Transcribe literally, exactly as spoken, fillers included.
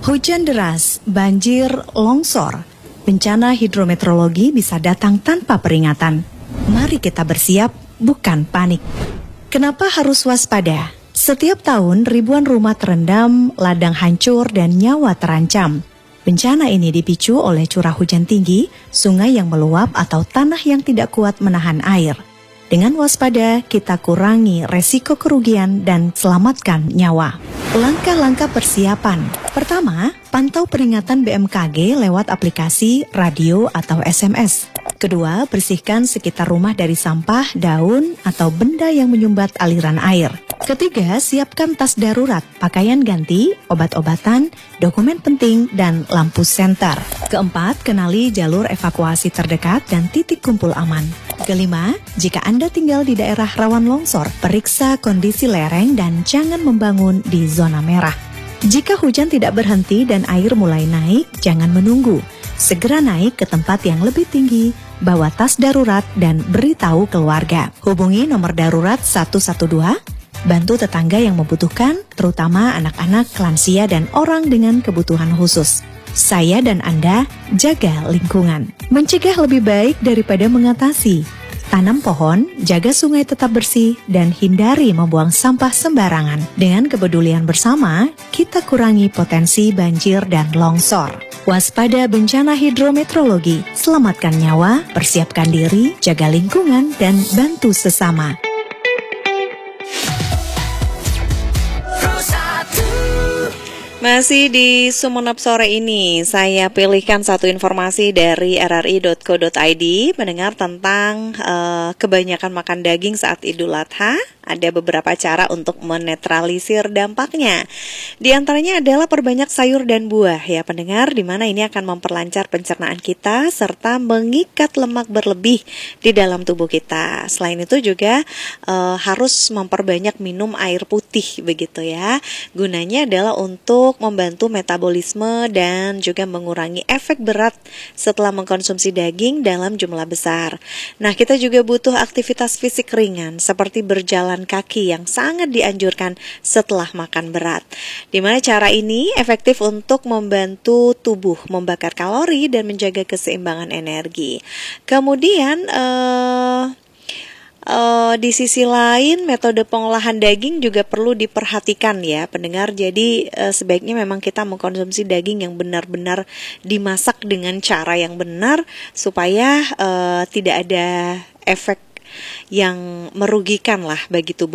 Hujan deras, banjir, longsor, bencana hidrometeorologi bisa datang tanpa peringatan. Mari kita bersiap, bukan panik. Kenapa harus waspada? Setiap tahun ribuan rumah terendam, ladang hancur, dan nyawa terancam. Bencana ini dipicu oleh curah hujan tinggi, sungai yang meluap atau tanah yang tidak kuat menahan air. Dengan waspada, kita kurangi resiko kerugian dan selamatkan nyawa. Langkah-langkah persiapan. Pertama, pantau peringatan B M K G lewat aplikasi, radio, atau S M S. Kedua, bersihkan sekitar rumah dari sampah, daun, atau benda yang menyumbat aliran air. Ketiga, siapkan tas darurat, pakaian ganti, obat-obatan, dokumen penting, dan lampu senter. Keempat, kenali jalur evakuasi terdekat dan titik kumpul aman. Kelima, jika Anda tinggal di daerah rawan longsor, periksa kondisi lereng dan jangan membangun di zona merah. Jika hujan tidak berhenti dan air mulai naik, jangan menunggu. Segera naik ke tempat yang lebih tinggi, bawa tas darurat, dan beritahu keluarga. Hubungi nomor darurat satu satu dua, bantu tetangga yang membutuhkan, terutama anak-anak, lansia, dan orang dengan kebutuhan khusus. Saya dan Anda jaga lingkungan. Mencegah lebih baik daripada mengatasi. Tanam pohon, jaga sungai tetap bersih, dan hindari membuang sampah sembarangan. Dengan kepedulian bersama, kita kurangi potensi banjir dan longsor. Waspada bencana hidrometeorologi, selamatkan nyawa, persiapkan diri, jaga lingkungan, dan bantu sesama. Masih di Sumenep sore ini, saya pilihkan satu informasi dari r r i dot co dot i d mendengar tentang uh, kebanyakan makan daging saat Idul Adha. Ada beberapa cara untuk menetralisir dampaknya. Di antaranya adalah perbanyak sayur dan buah ya pendengar, di mana ini akan memperlancar pencernaan kita serta mengikat lemak berlebih di dalam tubuh kita. Selain itu juga uh, harus memperbanyak minum air putih begitu ya. Gunanya adalah untuk membantu metabolisme dan juga mengurangi efek berat setelah mengkonsumsi daging dalam jumlah besar. Nah, kita juga butuh aktivitas fisik ringan seperti berjalan kaki yang sangat dianjurkan setelah makan berat. Di mana cara ini efektif untuk membantu tubuh membakar kalori dan menjaga keseimbangan energi. Kemudian eh Uh, di sisi lain, metode pengolahan daging juga perlu diperhatikan ya pendengar. Jadi uh, sebaiknya memang kita mengkonsumsi daging yang benar-benar dimasak dengan cara yang benar supaya uh, tidak ada efek yang merugikan lah bagi tubuh